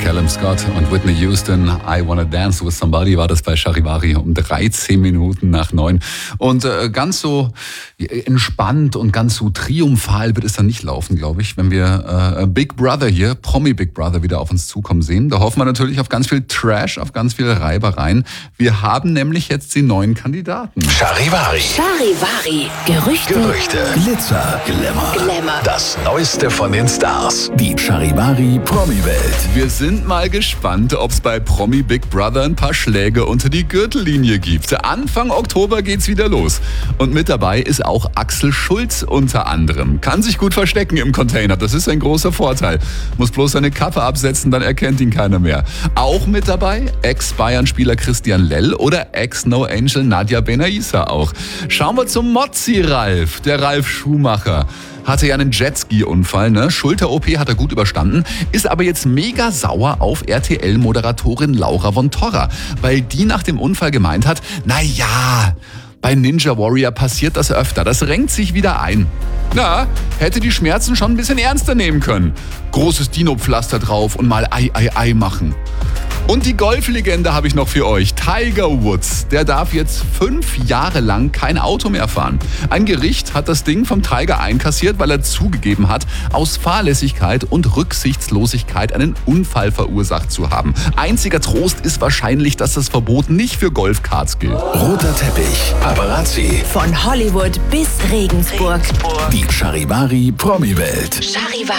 Callum Scott und Whitney Houston. I Wanna Dance with Somebody war das bei Charivari um 13 Minuten nach 9. Und ganz so entspannt und ganz so triumphal wird es dann nicht laufen, glaube ich, wenn wir Big Brother hier, Promi Big Brother, wieder auf uns zukommen sehen. Da hoffen wir natürlich auf ganz viel Trash, auf ganz viel Reibereien. Wir haben nämlich jetzt die neuen Kandidaten. Charivari. Gerüchte. Glitzer. Glamour. Das Neueste von den Stars. Die Charivari Promi-Welt. Wir sind mal gespannt, ob es bei Promi Big Brother ein paar Schläge unter die Gürtellinie gibt. Anfang Oktober geht's wieder los. Und mit dabei ist auch Axel Schulz unter anderem. Kann sich gut verstecken im Container, das ist ein großer Vorteil. Muss bloß seine Kappe absetzen, dann erkennt ihn keiner mehr. Auch mit dabei Ex-Bayern-Spieler Christian Lell oder Ex-No-Angel Nadja Benaissa auch. Schauen wir zum Mozzi-Ralf, der Ralf Schumacher. Hatte ja einen Jetski-Unfall, ne? Schulter-OP hat er gut überstanden, ist aber jetzt mega sauer auf RTL-Moderatorin Laura von Torra, weil die nach dem Unfall gemeint hat, naja, bei Ninja Warrior passiert das öfter, das renkt sich wieder ein. Na, hätte die Schmerzen schon ein bisschen ernster nehmen können. Großes Dino-Pflaster drauf und mal Ei machen. Und die Golflegende habe ich noch für euch. Tiger Woods, der darf jetzt 5 Jahre lang kein Auto mehr fahren. Ein Gericht hat das Ding vom Tiger einkassiert, weil er zugegeben hat, aus Fahrlässigkeit und Rücksichtslosigkeit einen Unfall verursacht zu haben. Einziger Trost ist wahrscheinlich, dass das Verbot nicht für Golfkarts gilt. Roter Teppich. Paparazzi. Von Hollywood bis Regensburg. Die Charivari Promi-Welt. Charivari.